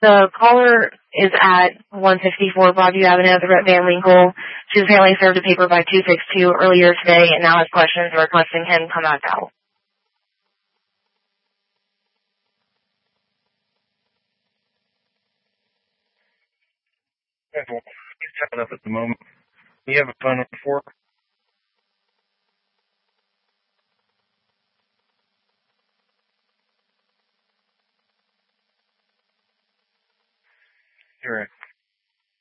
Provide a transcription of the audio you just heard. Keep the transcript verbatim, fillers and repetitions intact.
The caller is at one fifty-four Broadview Avenue at the Rhett Van Winkle. She apparently served a paper by two sixty-two earlier today and now has questions requesting him come back out. He's tied up at the moment. Do you have a phone number for her? Correct.